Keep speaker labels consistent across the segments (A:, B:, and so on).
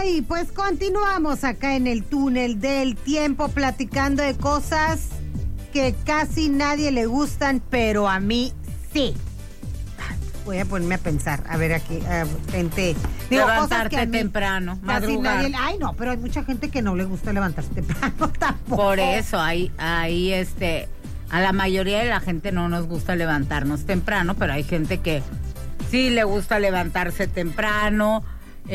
A: Ay, pues continuamos acá en el túnel del tiempo platicando de cosas que casi nadie le gustan, pero a mí sí. Voy a ponerme a pensar, a ver aquí, gente. Digo,
B: levantarte cosas que temprano, madrugar.
A: Nadie, ay, no, pero hay mucha gente que no le gusta levantarse temprano tampoco.
B: Por eso, ahí, a la mayoría de la gente no nos gusta levantarnos temprano, pero hay gente que sí le gusta levantarse temprano.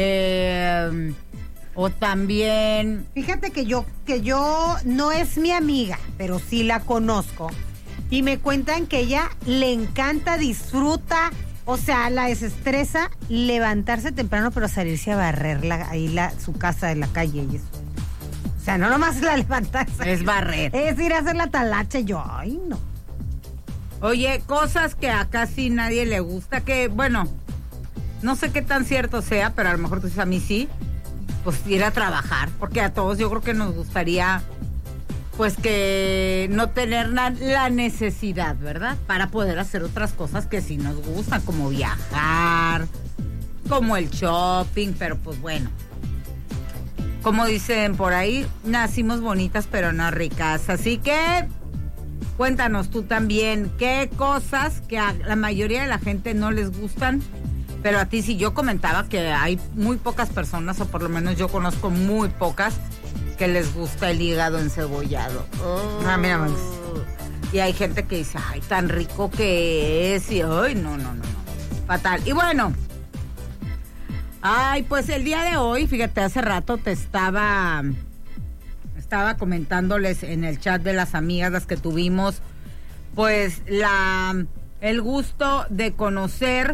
B: O también...
A: Fíjate que yo no es mi amiga, pero sí la conozco. Y me cuentan que ella le encanta, disfruta, o sea, la desestresa levantarse temprano, pero salirse a barrer su casa de la calle y eso. O sea, no nomás la levantarse.
B: Es barrer.
A: Es ir a hacer la talacha. Yo, ay, no.
B: Oye, cosas que a casi nadie le gusta, que, bueno, no sé qué tan cierto sea, pero a lo mejor tú dices, a mí sí, pues ir a trabajar, porque a todos yo creo que nos gustaría, pues, que no tener la necesidad, ¿verdad? Para poder hacer otras cosas que sí nos gustan, como viajar, como el shopping, pero pues bueno. Como dicen por ahí, nacimos bonitas pero no ricas. Así que cuéntanos tú también, ¿qué cosas que a la mayoría de la gente no les gustan, pero a ti sí? Yo comentaba que hay muy pocas personas, o por lo menos yo conozco muy pocas, que les gusta el hígado encebollado.
A: Mira.
B: Y hay gente que dice, ay, tan rico que es, y ay, no. Fatal. Y bueno, ay, pues el día de hoy, fíjate, hace rato te estaba comentándoles en el chat de las amigas, las que tuvimos, pues el gusto de conocer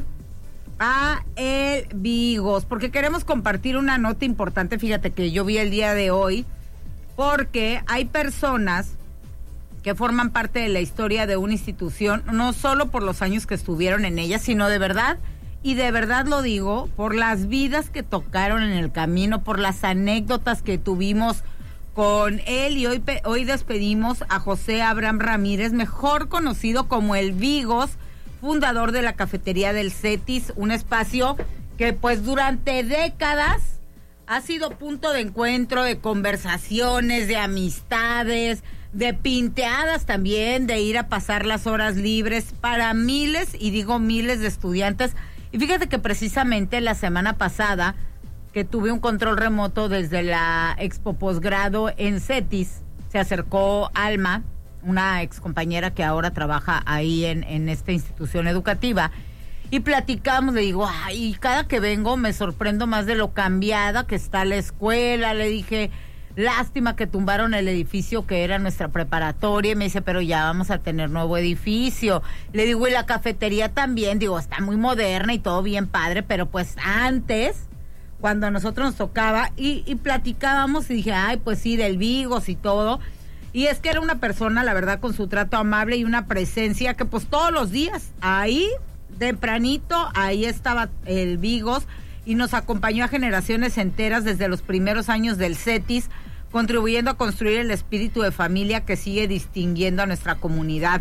B: a el Vigos, porque queremos compartir una nota importante, fíjate, que yo vi el día de hoy, porque hay personas que forman parte de la historia de una institución, no solo por los años que estuvieron en ella, sino de verdad, y de verdad lo digo, por las vidas que tocaron en el camino, por las anécdotas que tuvimos con él. Y hoy despedimos a José Abraham Ramírez, mejor conocido como el Vigos, fundador de la Cafetería del Cetis, un espacio que pues durante décadas ha sido punto de encuentro, de conversaciones, de amistades, de pinteadas también, de ir a pasar las horas libres para miles, y digo miles, de estudiantes. Y fíjate que precisamente la semana pasada, que tuve un control remoto desde la Expo Posgrado en Cetis, se acercó Alma, una excompañera que ahora trabaja ahí en esta institución educativa, y platicamos. Le digo, ay, cada que vengo me sorprendo más de lo cambiada que está la escuela. Le dije, lástima que tumbaron el edificio que era nuestra preparatoria. Y me dice, pero ya vamos a tener nuevo edificio. Le digo, y la cafetería también. Digo, está muy moderna y todo bien padre, pero pues antes, cuando a nosotros nos tocaba, y platicábamos, y dije, ay, pues sí, del Vigos y todo. Y es que era una persona, la verdad, con su trato amable y una presencia que pues todos los días, ahí, tempranito, ahí estaba el Vigos, y nos acompañó a generaciones enteras desde los primeros años del Cetis, contribuyendo a construir el espíritu de familia que sigue distinguiendo a nuestra comunidad.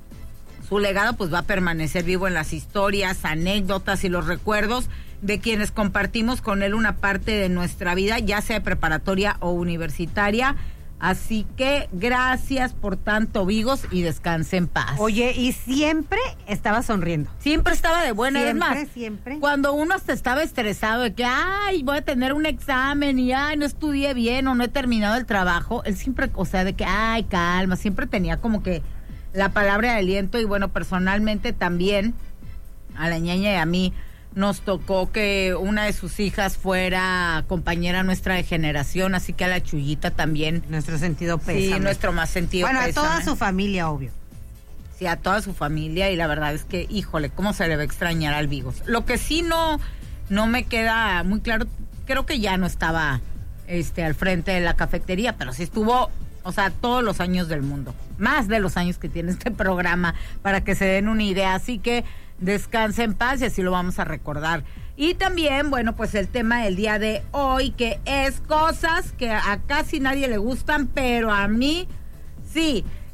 B: Su legado pues va a permanecer vivo en las historias, anécdotas y los recuerdos de quienes compartimos con él una parte de nuestra vida, ya sea preparatoria o universitaria. Así que gracias por tanto, Vigos, y descanse en paz.
A: Oye, y siempre estaba sonriendo.
B: Siempre estaba de buena.
A: Siempre.
B: Cuando uno hasta estaba estresado de que, ay, voy a tener un examen y, ay, no estudié bien o no he terminado el trabajo, él siempre, o sea, de que, ay, calma, siempre tenía como que la palabra de aliento. Y bueno, personalmente también, a la ñaña y a mí, nos tocó que una de sus hijas fuera compañera nuestra de generación, así que a la Chuyita también.
A: Nuestro sentido pésame.
B: Sí, nuestro más sentido
A: pésame. Bueno, a toda su familia, obvio.
B: Sí, a toda su familia, y la verdad es que, híjole, cómo se le va a extrañar al Vigos. Lo que sí no me queda muy claro, creo que ya no estaba al frente de la cafetería, pero sí estuvo, o sea, todos los años del mundo, más de los años que tiene este programa, para que se den una idea. Así que descanse en paz, y así lo vamos a recordar. Y también, bueno, pues el tema del día de hoy, que es cosas que a casi nadie le gustan, pero a mí sí.